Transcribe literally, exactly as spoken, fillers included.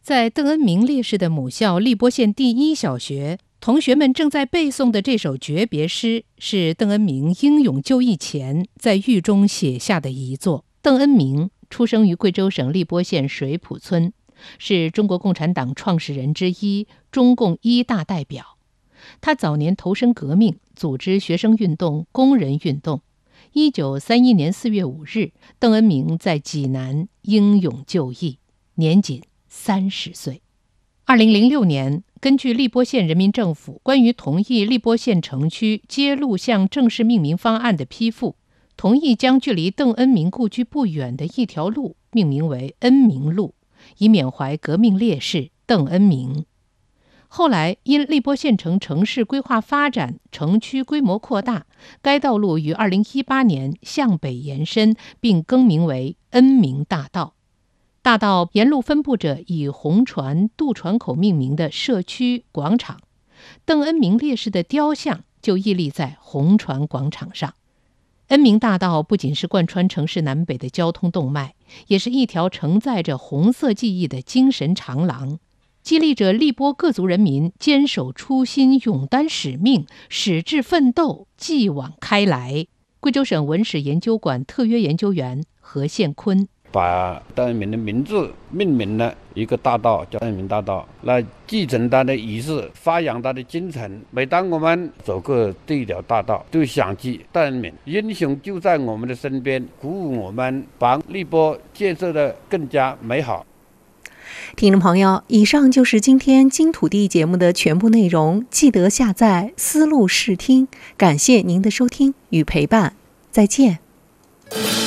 在邓恩铭烈士的母校荔波县第一小学，同学们正在背诵的这首诀别诗，是邓恩铭英勇就义前在狱中写下的遗作。邓恩铭出生于贵州省荔波县水浦村，是中国共产党创始人之一，中共一大代表。他早年投身革命，组织学生运动、工人运动。一九三一年四月五日，邓恩铭在济南英勇就义，年仅三十岁。二零零六年，根据荔波县人民政府关于同意荔波县城区街路巷正式命名方案的批复，同意将距离邓恩铭故居不远的一条路命名为恩铭路，以缅怀革命烈士邓恩铭。后来因荔波县城城市规划发展，城区规模扩大，该道路于二零一八年向北延伸，并更名为恩铭大道。大道沿路分布着以红船渡船口命名的社区广场，邓恩铭烈士的雕像就屹立在红船广场上。恩铭大道不仅是贯穿城市南北的交通动脉，也是一条承载着红色记忆的精神长廊，激励着荔波各族人民坚守初心、勇担使命、矢志奋斗、继往开来。贵州省文史研究馆特约研究员何宪坤把邓恩铭的名字命名了一个大道，叫邓恩铭大道，来继承他的仪式，发扬他的精神。每当我们走过这一条大道，都想起邓恩铭，英雄就在我们的身边，鼓舞我们把荔波建设得更加美好。 听众朋友，以上就是今天金土地节目的全部内容，记得下载思路试听。感谢您的收听与陪伴，再见。